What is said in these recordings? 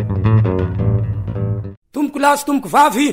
tomboko lasy tomboko vavy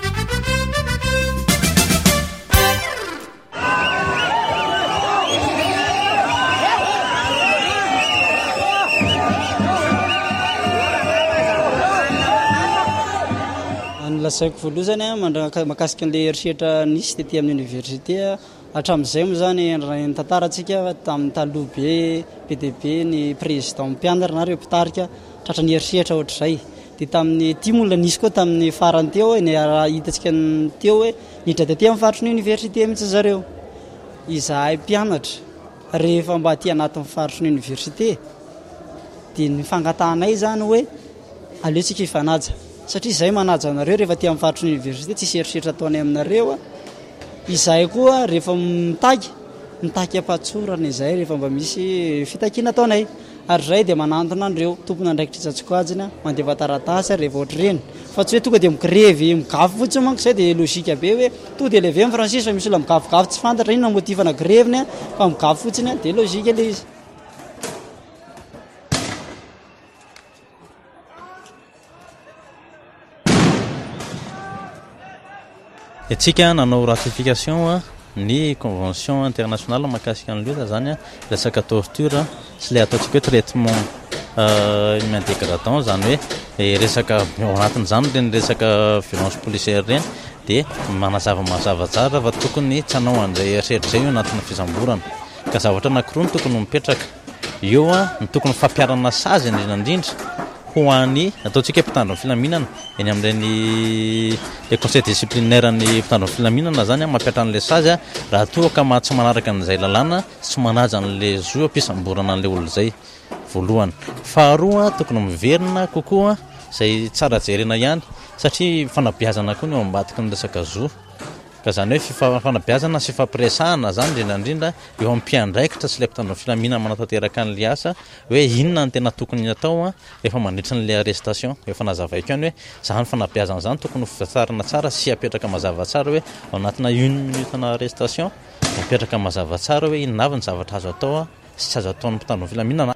lasaiko voaloha zany makasika an'le eritreritra nisy tetỳ amin'ny université hatramin'izay moa zany ny tantarantsika tamin'ny taloha be dia be ny président mpianatra na reo mpitarika tratra ny eritreritra ohatr'izay dia tamin'ny timola nisy koa tamin'ny farany teo ny hitantsika teo hoe nidra tetỳ amin'ny faritry ny université mihitsy zareo izahay mpianatra rehefa mba aty anatin'ny faritry ny université dia ny fangatanay zany hoe aleotsika ifanaja satria izay manaja anareo rehefa ty amin'ny faritry ny université tsisy eritreritra ataonay aminareo izahay koa rehefa mitaky ampatsorana izay rehefa mba misy fitakiana ataonay ary zay dia manantona andreo tompona ndraiky tritsatsikoajina mandeva taratasy rehefa ohatra reny fa tsy hoe tonga dia mikrevy migafy fotsiny manko zay dia logika be hoe to dia leve amin'ny francis fa misy ola migafigafy tsy fantatra inona motifana greviny fa migafy fotsiny dia logika le izy itsika nanao ratification ny convention internationale makasika ny loza zany resaka torture sy le ataontsika hoe traitement humain-dégradant zany hoe resaka ao anatin'izany reny resaka violence policière reny dia manazava tsara fa tokony tsy hanao an'izay eritreritra zay io anatin'ny fisamborana ka zavatra anankiroa ny tokony mipetraka eo ny tokony fampiarana sazy indrindrandrindra ho an'ny ataontsika hoe mpitandro ny filaminana eny amin'ireny le conseil disciplinaire ny mpitandro ny filaminana zany mampiatra an'le sazy raha toa ka tsy manaraka an'izay lalàna tsy manaja an'le zo ampisamborana an'le olo zay voalohany faharoa tokony miverina kokoa zay tsara jerena ihany satria fanabeazana koa ny eo ambadiky ny resaka zo ka zany hoe fanabeazana sy fampiresahana zany indrindrandrindra eo ampiandraikitra sy le mpitandro ny filaminana manatanteraka an'le asa hoe inona ny tena tokony atao rehefa mandritra n'le arrestation efa nazavaiko ihany hoe zany fanabeazana zany tokony fitarina tsara sy apetraka mazava tsara hoe ao anatina unitana arrestation apetraka mazava tsara hoe inona avy ny zavatra azo atao sy tsy azo ataon'ny mpitandro ny filaminana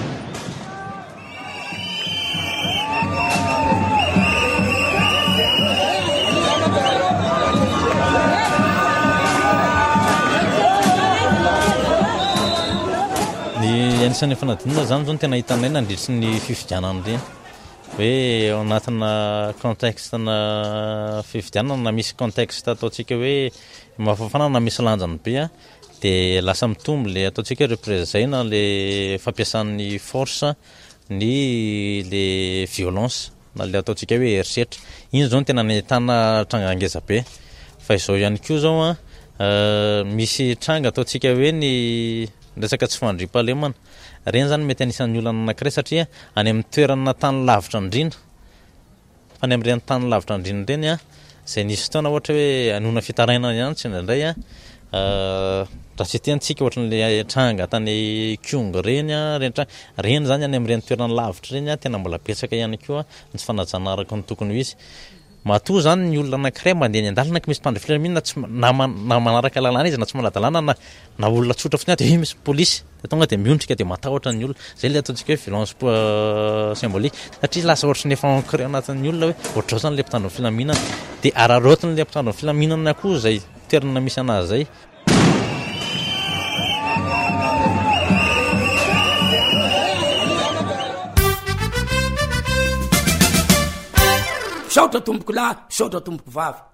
anisan'ny fanadinana zany zao ny tena hitanay nandritry ny fifidianana reny hoe ao anatina contextena fifidianana na misy contexte ataontsika hoe mafafana na misy lanjany be dia lasa mitombo le ataontsika hoe représena le fampiasan'ny force ny le violence na le ataontsika hoe eritreritra iny zao ny tena nahitana tranga ngeza be fa izao ihany koa zao misy tranga ataontsika hoe ny resaka tsy fandriam-pahalemana reny zany mety anisan'ny olana anankiray satria any amin'ny toerana tany lavitra indrindra fa ny amin'ireny tany lavitra indrindra reny zay nisy fotoana ohatra hoe anona fitarainana ihany tsy indraindray raha tsy tiantsika ohatra n'le tranga tany Kyong reny reny zany any amin'ireny toerana lavitra reny tena mbola betsaka ihany koa ny tsy fanajana araka ny tokony ho izy matoa zany ny olona anankiray mandeha ny andalana ka misy mpitandro filaminana tsy na manaraka lalàna izy na tsy maladalàna na olona tsotra fotsiny dia misy polisy dia tonga dia miondrika dia matahotra ny olona zay le ataontsika hoe violence symbolique satria lasa ohatra ny efa ancré anatin'ny olona hoe ohatrao zany le mpitandro filaminana dia araraotiny le mpitandro filaminana koa zay toerana misy anazy zay saotra tomboko lahy saotra tomboko vavy